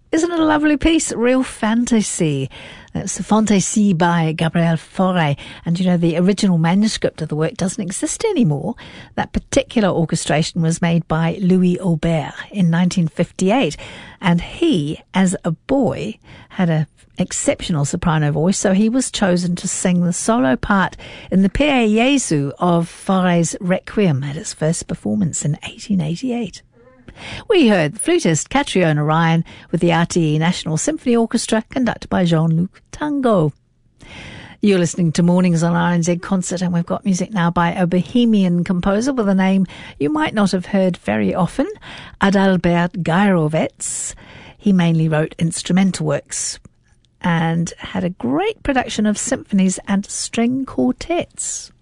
Isn't it a lovely piece? Real fantasy. It's Fantaisie by Gabriel Fauré. And you know, the original manuscript of the work doesn't exist anymore. That particular orchestration was made by Louis Aubert in 1958. And he, as a boy, had an exceptional soprano voice, so he was chosen to sing the solo part in the Père Jésus of Fauré's Requiem at its first performance in 1888. We heard the flutist Catriona Ryan with the RTE National Symphony Orchestra conducted by Jean-Luc Tango. You're listening to Mornings on RNZ Concert, and we've got music now by a Bohemian composer with a name you might not have heard very often, Adalbert Gajowicz. He mainly wrote instrumental works and had a great production of symphonies and string quartets.